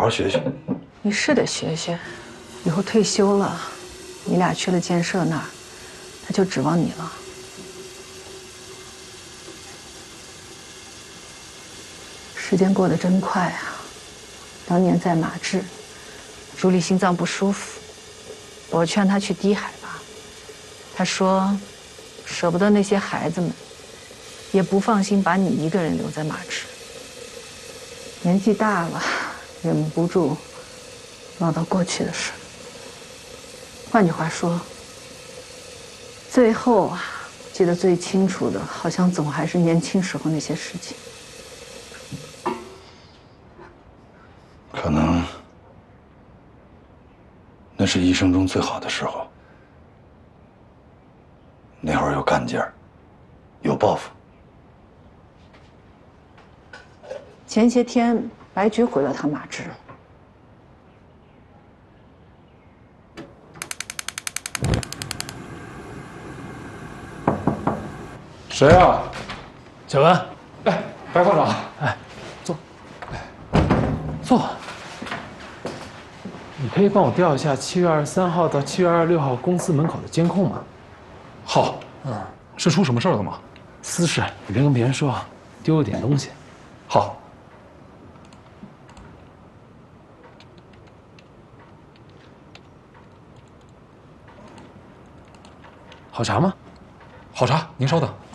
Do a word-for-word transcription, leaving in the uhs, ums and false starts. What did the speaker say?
好学学。 你是得学学，以后退休了，你俩去了建设那儿，他就指望你了。时间过得真快啊！当年在马治，朱莉心脏不舒服，我劝她去低海拔，她说舍不得那些孩子们，也不放心把你一个人留在马治。年纪大了，忍不住唠叨过去的事。换句话说，最后啊，记得最清楚的，好像总还是年轻时候那些事情。 可能那是一生中最好的时候。那会儿有干劲儿，有抱负。 前些天白菊回了趟马治。 谁啊？ 小文， 哎，白校长， 哎，坐，哎，坐。你可以帮我调一下七月二十三号到七月二十六号公司门口的监控吗？ 好，嗯，是出什么事儿了吗？ 私事，你别跟别人说，丢了点东西。 好。 好茶吗？ 好茶，您稍等。